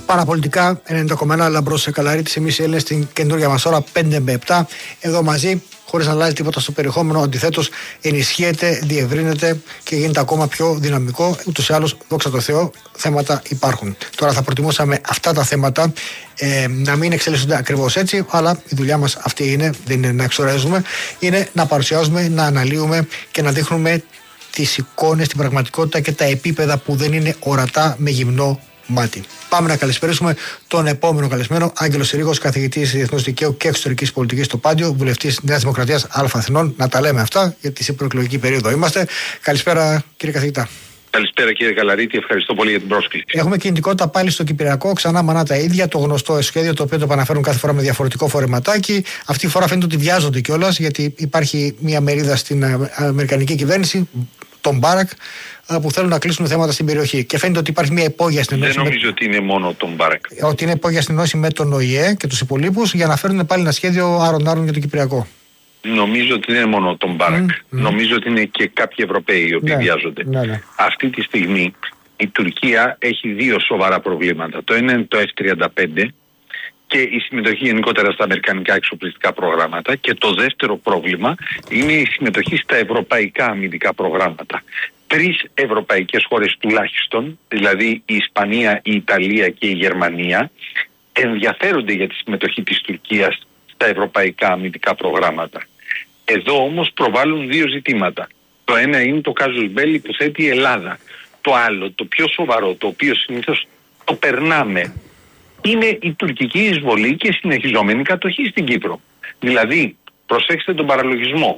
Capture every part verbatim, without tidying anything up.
Παραπολιτικά ενενήντα κόμμα ένα Λαμπρός Καλαρίτης. Εμείς οι Έλληνες στην καινούργια μας ώρα πέντε με επτά. Εδώ μαζί, χωρίς να αλλάζει τίποτα στο περιεχόμενο. Αντιθέτως, ενισχύεται, διευρύνεται και γίνεται ακόμα πιο δυναμικό. Ούτως ή άλλως, δόξα τω Θεώ, θέματα υπάρχουν. Τώρα θα προτιμούσαμε αυτά τα θέματα ε, να μην εξελίσσονται ακριβώς έτσι, αλλά η δουλειά μας αυτή είναι, δεν είναι να εξορίζουμε, είναι να παρουσιάζουμε, να αναλύουμε και να δείχνουμε τις εικόνες, την πραγματικότητα και τα επίπεδα που δεν είναι ορατά με γυμνό μάτι. Πάμε να καλησπερίσουμε τον επόμενο καλεσμένο, Άγγελο Συρίγος, καθηγητής Διεθνούς Δικαίου και Εξωτερικής Πολιτικής στο Πάντιο, βουλευτής Νέας Δημοκρατίας Α Αθηνών. Να τα λέμε αυτά, γιατί σε προεκλογική περίοδο είμαστε. Καλησπέρα, κύριε καθηγητά. Καλησπέρα, κύριε Καλαρίτη, ευχαριστώ πολύ για την πρόσκληση. Έχουμε κινητικότητα πάλι στο Κυπριακό, ξανά μανά τα ίδια, το γνωστό σχέδιο το οποίο το επαναφέρουν κάθε φορά με διαφορετικό φορεματάκι. Αυτή τη φορά φαίνεται ότι βιάζονται κιόλας, γιατί υπάρχει μια μερίδα στην Αμερικανική κυβέρνηση, τον Μπάρακ, που θέλουν να κλείσουν θέματα στην περιοχή. Και φαίνεται ότι υπάρχει μια υπόγεια συνεννόηση. Δεν νομίζω με... ότι είναι μόνο τον Μπάρακ. Ότι είναι υπόγεια συνεννόηση με τον Ο Η Ε και τους υπολείπους για να φέρουν πάλι ένα σχέδιο άρων-άρων για το Κυπριακό. Νομίζω ότι δεν είναι μόνο τον Μπάρακ. Mm, mm. Νομίζω ότι είναι και κάποιοι Ευρωπαίοι οι οποίοι ναι, βιάζονται. Ναι, ναι. Αυτή τη στιγμή η Τουρκία έχει δύο σοβαρά προβλήματα. Το ένα είναι το εφ τριάντα πέντε και η συμμετοχή γενικότερα στα αμερικανικά εξοπλιστικά προγράμματα. Και το δεύτερο πρόβλημα είναι η συμμετοχή στα ευρωπαϊκά αμυντικά προγράμματα. Τρεις ευρωπαϊκές χώρες τουλάχιστον, δηλαδή η Ισπανία, η Ιταλία και η Γερμανία, ενδιαφέρονται για τη συμμετοχή της Τουρκίας στα ευρωπαϊκά αμυντικά προγράμματα. Εδώ όμως προβάλλουν δύο ζητήματα. Το ένα είναι το casus belli που θέτει η Ελλάδα. Το άλλο, το πιο σοβαρό, το οποίο συνήθως το περνάμε, είναι η τουρκική εισβολή και συνεχιζόμενη κατοχή στην Κύπρο. Δηλαδή, προσέξτε τον παραλογισμό.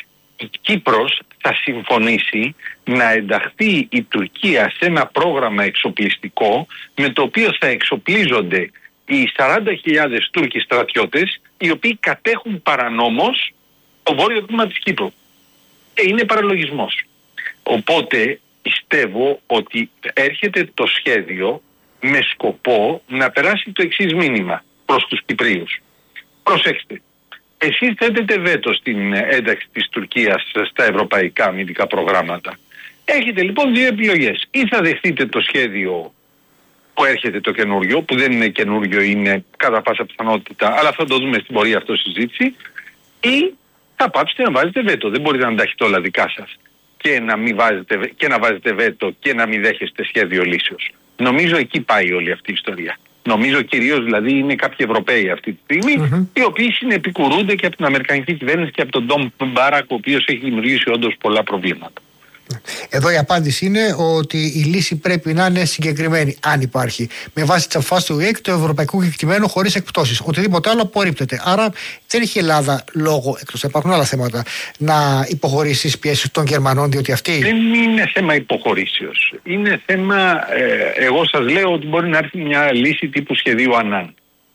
Η Κύπρος θα συμφωνήσει να ενταχθεί η Τουρκία σε ένα πρόγραμμα εξοπλιστικό με το οποίο θα εξοπλίζονται οι σαράντα χιλιάδες Τούρκοι στρατιώτες οι οποίοι κατέχουν παρανόμως το βόρειο τμήμα της Κύπρου. Και είναι παραλογισμός. Οπότε πιστεύω ότι έρχεται το σχέδιο με σκοπό να περάσει το εξής μήνυμα προς τους Κυπρίους. Προσέξτε. Εσείς θέτετε βέτο στην ένταξη της Τουρκίας στα ευρωπαϊκά αμυντικά προγράμματα. Έχετε λοιπόν δύο επιλογές. Ή θα δεχτείτε το σχέδιο που έρχεται το καινούριο, που δεν είναι καινούριο, είναι κατά πάσα πιθανότητα, αλλά θα το δούμε στην πορεία αυτό συζήτηση, ή θα πάψετε να βάζετε βέτο. Δεν μπορείτε να τα έχετε όλα δικά σας και να, μην βάζετε, και να βάζετε βέτο και να μην δέχεστε σχέδιο λύσεως. Νομίζω εκεί πάει όλη αυτή η ιστορία. Νομίζω κυρίως δηλαδή είναι κάποιοι Ευρωπαίοι αυτή τη στιγμή, mm-hmm. οι οποίοι συνεπικουρούνται και από την Αμερικανική κυβέρνηση και από τον Ντόμ Μπάρακ, ο οποίος έχει δημιουργήσει όντως πολλά προβλήματα. Εδώ η απάντηση είναι ότι η λύση πρέπει να είναι συγκεκριμένη, αν υπάρχει, με βάση τις αποφάσεις του Ο Η Ε και του ευρωπαϊκού κεκτημένου χωρίς εκπτώσεις. Οτιδήποτε άλλο απορρίπτεται. Άρα δεν έχει η Ελλάδα λόγο, εκτός υπάρχουν άλλα θέματα, να υποχωρήσει στις πιέσεις των Γερμανών, διότι αυτοί. Δεν είναι θέμα υποχωρήσεως. Είναι θέμα, ε, εγώ σας λέω ότι μπορεί να έρθει μια λύση τύπου σχεδίου Ανάν.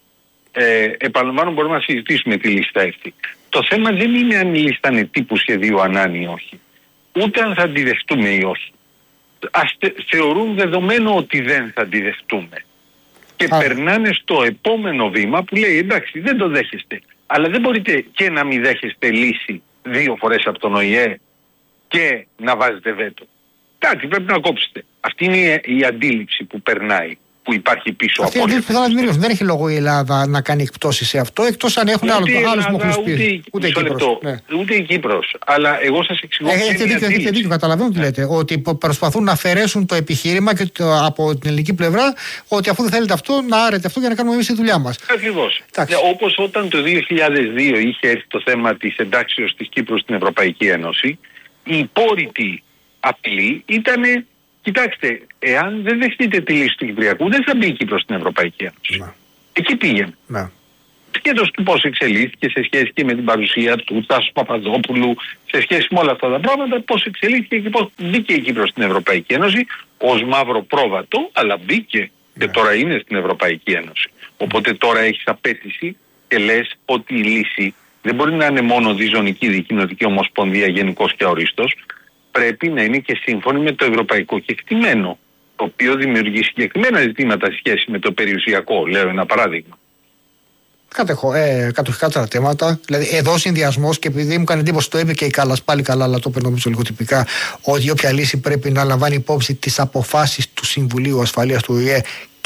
Ε, επαναλαμβάνω, μπορούμε να συζητήσουμε τη λίστα αυτή. Το θέμα δεν είναι αν η λίστα είναι τύπου σχεδίου Ανάν ή όχι. Ούτε αν θα αντιδεχτούμε ή όχι. Ας θεωρούν δεδομένο ότι δεν θα αντιδεχτούμε. Και Α. περνάνε στο επόμενο βήμα που λέει εντάξει δεν το δέχεστε. Αλλά δεν μπορείτε και να μην δέχεστε λύση δύο φορές από τον Ο Η Ε και να βάζετε βέτο. Κάτι πρέπει να κόψετε. Αυτή είναι η αντίληψη που περνάει, που υπάρχει πίσω αυτή από αυτό. Δεν έχει λόγο η Ελλάδα να κάνει εκπτώσεις σε αυτό, εκτός αν έχουν άλλους μοχλούς πίσω. Ούτε, ούτε, ναι. ούτε η Κύπρος. Αλλά εγώ σας εξηγώ. Έχετε δίκιο, έχετε δίκιο, καταλαβαίνω τι λέτε. Ότι προσπαθούν να αφαιρέσουν το επιχείρημα και το, από την ελληνική πλευρά ότι αφού δεν θέλετε αυτό, να άρετε αυτό για να κάνουμε εμείς τη δουλειά μας. Ακριβώς. Όπως όταν το δύο χιλιάδες δύο είχε έρθει το θέμα της εντάξεως της Κύπρου στην Ευρωπαϊκή Ένωση, η υπόρρητη απειλή ήταν. Κοιτάξτε, εάν δεν δεχτείτε τη λύση του Κυπριακού, δεν θα μπει η Κύπρος στην Ευρωπαϊκή Ένωση. Να. Εκεί πήγαινε. Να. Σχέτως του πώς εξελίχθηκε σε σχέση και με την παρουσία του Τάσου Παπαδόπουλου, σε σχέση με όλα αυτά τα πράγματα, πώς εξελίχθηκε και πώς μπήκε η Κύπρος στην Ευρωπαϊκή Ένωση ως μαύρο πρόβατο, αλλά μπήκε να. Και τώρα είναι στην Ευρωπαϊκή Ένωση. Οπότε τώρα έχεις απέτηση και λες ότι η λύση δεν μπορεί να είναι μόνο διζωνική δικοινοτική ομοσπονδία γενικός και αορίστος. Πρέπει να είναι και σύμφωνη με το ευρωπαϊκό κεκτημένο, το οποίο δημιουργεί συγκεκριμένα ζητήματα σε σχέση με το περιουσιακό, λέω ένα παράδειγμα. Κατεχώ, ε, κατοχικά θέματα. Δηλαδή, εδώ ο συνδυασμός, και επειδή μου κάνει εντύπωση, το είπε και η Κάλλας πάλι καλά, αλλά το είπε νομίζω λίγο τυπικά, ότι όποια λύση πρέπει να λαμβάνει υπόψη τις αποφάσεις του Συμβουλίου Ασφαλείας του Ο Η Ε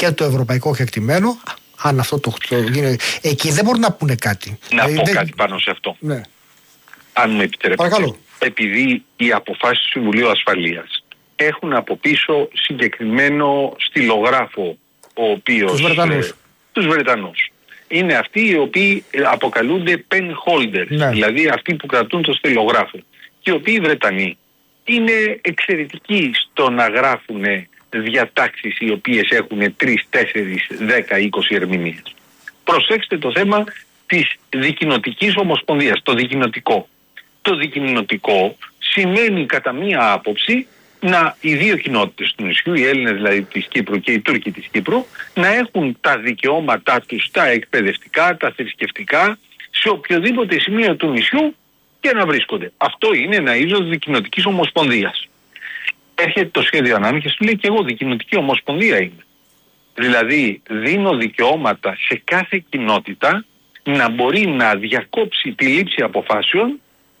και το ευρωπαϊκό κεκτημένο. Αν αυτό το, το γίνει. Εκεί δεν μπορούν να πούνε κάτι. Να δηλαδή, πω δεν... κάτι πάνω σε αυτό. Ναι. Αν με επιτρέπετε. Παρακαλώ. Επειδή οι αποφάσεις του Συμβουλίου Ασφαλείας έχουν από πίσω συγκεκριμένο στυλογράφο, ο οποίος. Τους Βρετανούς. Ε, τους Βρετανούς. Είναι αυτοί οι οποίοι αποκαλούνται pen holders, ναι. δηλαδή αυτοί που κρατούν το στυλογράφο. Και οι οποίοι Βρετανοί είναι εξαιρετικοί στο να γράφουν διατάξεις οι οποίες έχουν τρεις, τέσσερις, δέκα, είκοσι ερμηνείες. Προσέξτε το θέμα της δικοινοτικής ομοσπονδίας, το δικοινοτικό. Το δικοινοτικό σημαίνει κατά μία άποψη να οι δύο κοινότητες του νησιού, οι Έλληνες δηλαδή της Κύπρου και οι Τούρκοι της Κύπρου, να έχουν τα δικαιώματά τους, τα εκπαιδευτικά, τα θρησκευτικά, σε οποιοδήποτε σημείο του νησιού και να βρίσκονται. Αυτό είναι ένα είδος δικοινοτικής ομοσπονδίας. Έρχεται το σχέδιο ανάμειξης, του λέει και εγώ δικοινοτική ομοσπονδία είμαι. Δηλαδή δίνω δικαιώματα σε κάθε κοινότητα να μπορεί να διακόψει τη λήψη αποφάσεων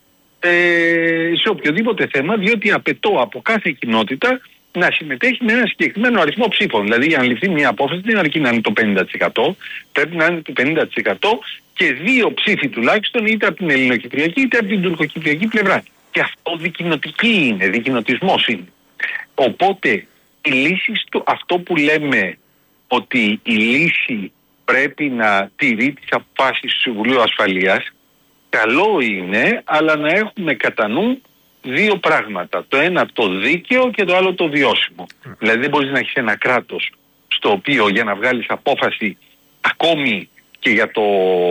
ε, σε οποιοδήποτε θέμα, διότι απαιτώ από κάθε κοινότητα να συμμετέχει με ένα συγκεκριμένο αριθμό ψήφων. Δηλαδή για να ληφθεί μια απόφαση δεν αρκεί να είναι το πενήντα τοις εκατό, πρέπει να είναι το πενήντα τοις εκατό και δύο ψήφοι τουλάχιστον είτε από την ελληνοκυπριακή είτε από την τουρκοκυπριακή πλευρά. Και αυτό δικοινοτική είναι, δικοινοτισμός είναι. Οπότε η λύση στο αυτό που λέμε ότι η λύση πρέπει να τηρεί τις αποφάσεις του Συμβουλίου Ασφαλείας, καλό είναι, αλλά να έχουμε κατά νου δύο πράγματα. Το ένα το δίκαιο και το άλλο το βιώσιμο. Mm. Δηλαδή δεν μπορείς να έχεις ένα κράτος στο οποίο για να βγάλεις απόφαση ακόμη και για το,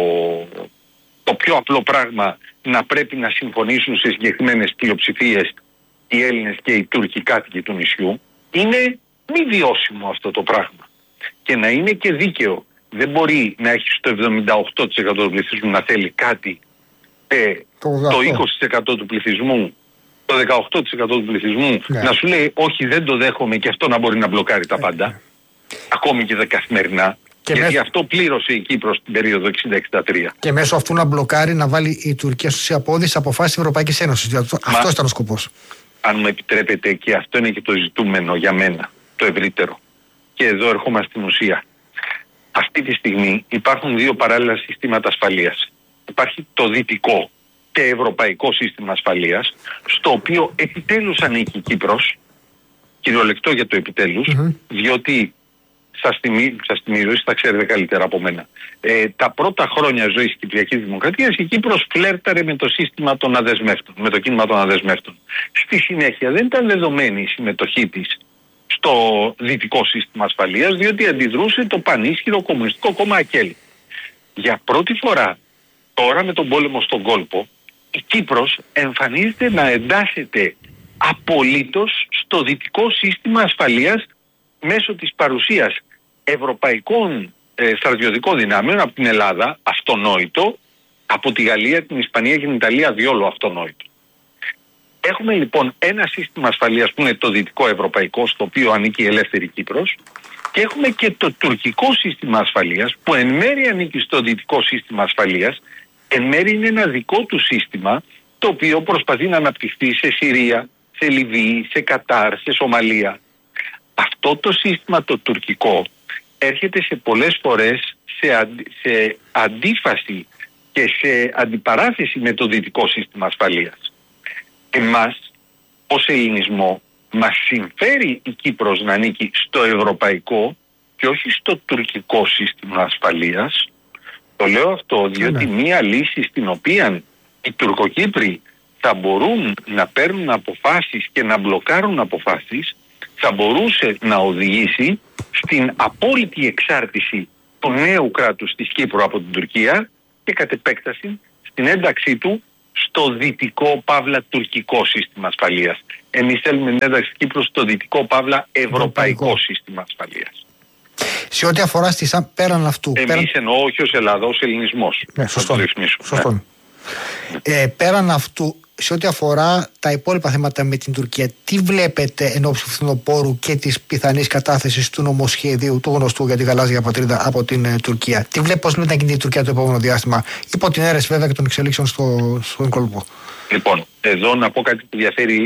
το πιο απλό πράγμα να πρέπει να συμφωνήσουν σε συγκεκριμένες πλειοψηφίες οι Έλληνες και οι Τούρκοι κάτοικοι του νησιού. Είναι μη βιώσιμο αυτό το πράγμα. Και να είναι και δίκαιο. Δεν μπορεί να έχεις το εβδομήντα οκτώ τοις εκατό του πληθυσμού να θέλει κάτι, ε, το είκοσι τοις εκατό του πληθυσμού, το δεκαοκτώ τοις εκατό του πληθυσμού ναι. να σου λέει όχι δεν το δέχομαι και αυτό να μπορεί να μπλοκάρει τα πάντα, ναι. ακόμη και καθημερινά. Και γιατί μέσω... αυτό πλήρωσε η Κύπρος την περίοδο εξήντα εξήντα τρία. Και μέσω αυτού να μπλοκάρει, να βάλει η Τουρκία στους απόδειες αποφάσεις της Ευρωπαϊκής Ένωσης. Αυτό Μα... ήταν ο σκοπός. Αν μου επιτρέπετε, και αυτό είναι και το ζητούμενο για μένα, το ευρύτερο. Και εδώ ερχόμαστε στην ουσία. Αυτή τη στιγμή υπάρχουν δύο παράλληλα συστήματα ασφαλείας. Υπάρχει το δυτικό και ευρωπαϊκό σύστημα ασφαλείας, στο οποίο επιτέλους ανήκει η Κύπρος, κυριολεκτό για το επιτέλους, mm-hmm. διότι σας θυμίζω, σας θυμίζω, θα ξέρετε καλύτερα από μένα, ε, τα πρώτα χρόνια ζωής της Κυπριακής Δημοκρατίας η Κύπρος φλέρταρε με το σύστημα των αδεσμεύτων, με το κίνημα των αδεσμεύτων. Στη συνέχεια δεν ήταν δεδομένη η συμμετοχή της στο δυτικό σύστημα ασφαλείας, διότι αντιδρούσε το πανίσχυρο κομμουνιστικό κόμμα ΑΚΕΛ. Για πρώτη φορά τώρα με τον πόλεμο στον κόλπο η Κύπρος εμφανίζεται να εντάσσεται απολύτως στο δυτικό σύστημα ασφαλείας μέσω της παρουσίας ευρωπαϊκών ε, στρατιωτικών δυνάμεων από την Ελλάδα, αυτονόητο, από τη Γαλλία, την Ισπανία και την Ιταλία διόλου αυτονόητο. Έχουμε λοιπόν ένα σύστημα ασφαλείας που είναι το δυτικό ευρωπαϊκό, στο οποίο ανήκει η ελεύθερη Κύπρος, και έχουμε και το τουρκικό σύστημα ασφαλείας που εν μέρει ανήκει στο δυτικό σύστημα ασφαλείας, εν μέρει είναι ένα δικό του σύστημα το οποίο προσπαθεί να αναπτυχθεί σε Συρία, σε Λιβύη, σε Κατάρ, σε Σομαλία. Αυτό το σύστημα το τουρκικό έρχεται σε πολλές φορές σε, αντι, σε αντίφαση και σε αντιπαράθεση με το δυτικό σύστημα ασφαλείας. Εμάς ως ελληνισμό μας συμφέρει η Κύπρος να ανήκει στο ευρωπαϊκό και όχι στο τουρκικό σύστημα ασφαλείας. Το λέω αυτό διότι yeah. μία λύση στην οποία οι Τουρκοκύπροι θα μπορούν να παίρνουν αποφάσεις και να μπλοκάρουν αποφάσεις θα μπορούσε να οδηγήσει στην απόλυτη εξάρτηση του νέου κράτους της Κύπρου από την Τουρκία και κατ' επέκταση στην ένταξή του στο δυτικό παύλα τουρκικό σύστημα ασφαλείας. Εμείς θέλουμε την ένταξη της Κύπρου στο δυτικό παύλα ευρωπαϊκό, ευρωπαϊκό σύστημα ασφαλείας. Σε ό,τι αφορά στη ΣΑΜ, πέραν αυτού. Εμείς πέραν... εννοώ όχι ως Ελλάδα, ως ελληνισμός. Ναι, σωστό. σωστό. Ναι. Ε, πέραν αυτού, σε ό,τι αφορά τα υπόλοιπα θέματα με την Τουρκία, τι βλέπετε εν ώψη του φθινοπόρου και της πιθανής κατάθεσης του νομοσχεδίου του γνωστού για τη γαλάζια πατρίδα από την ε, Τουρκία? Τι βλέπετε, πώς βλέπετε να κινείται η Τουρκία το επόμενο διάστημα, υπό την αίρεση βέβαια και των εξελίξεων στο, στον κόλπο? Λοιπόν, εδώ να πω κάτι που διαφέρει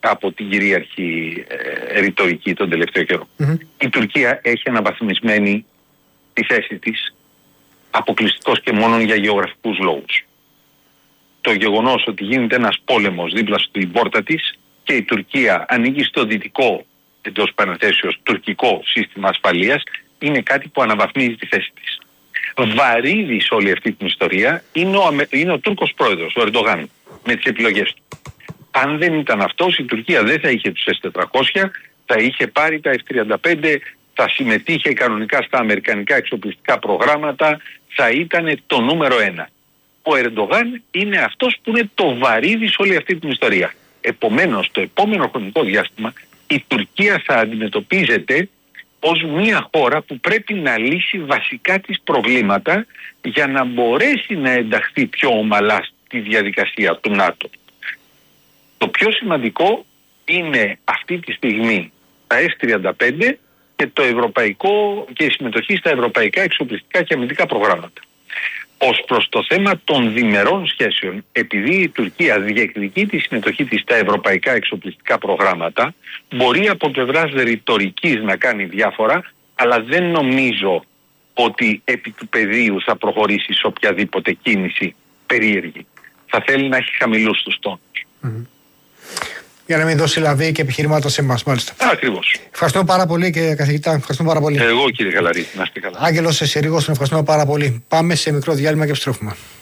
από την κυρίαρχη ε, ρητορική τον τελευταίο καιρό. Mm-hmm. Η Τουρκία έχει αναβαθμισμένη τη θέση της αποκλειστικώς και μόνο για γεωγραφικούς λόγους. Το γεγονός ότι γίνεται ένας πόλεμος δίπλα στην πόρτα της και η Τουρκία ανήκει στο δυτικό, εντός παρενθέσεως, τουρκικό σύστημα ασφαλείας, είναι κάτι που αναβαθμίζει τη θέση της. Βαρύδι σε όλη αυτή την ιστορία είναι ο, είναι ο Τούρκος πρόεδρος, ο Ερντογάν, με τις επιλογές του. Αν δεν ήταν αυτός, η Τουρκία δεν θα είχε τους ες τετρακόσια, θα είχε πάρει τα εφ τριάντα πέντε, θα συμμετείχε κανονικά στα αμερικανικά εξοπλιστικά προγράμματα, θα ήταν το νούμερο ένα. Ο Ερντογάν είναι αυτός που είναι το βαρύδι σε όλη αυτή την ιστορία. Επομένως, το επόμενο χρονικό διάστημα η Τουρκία θα αντιμετωπίζεται ως μια χώρα που πρέπει να λύσει βασικά τις προβλήματα για να μπορέσει να ενταχθεί πιο ομαλά στη διαδικασία του ΝΑΤΟ. Το πιο σημαντικό είναι αυτή τη στιγμή τα ες τριάντα πέντε και, το ευρωπαϊκό, και η συμμετοχή στα ευρωπαϊκά εξοπλιστικά και αμυντικά προγράμματα. Ως προς το θέμα των διμερών σχέσεων, επειδή η Τουρκία διεκδικεί τη συμμετοχή της στα ευρωπαϊκά εξοπλιστικά προγράμματα, μπορεί από πλευράς ρητορικής να κάνει διάφορα, αλλά δεν νομίζω ότι επί του πεδίου θα προχωρήσει σε οποιαδήποτε κίνηση περίεργη. Θα θέλει να έχει χαμηλούς τους τόνους. Mm-hmm. Για να μην δώσει λαβή και επιχειρημάτων σε εμάς, μάλιστα. Ακριβώς. Ευχαριστούμε πάρα πολύ, κύριε καθηγητά. Ευχαριστούμε πάρα πολύ. Εγώ, κύριε Καλαρή, να είστε καλά. Άγγελος Εσυρίγος, τον ευχαριστούμε πάρα πολύ. Πάμε σε μικρό διάλειμμα και επιστρέφουμε.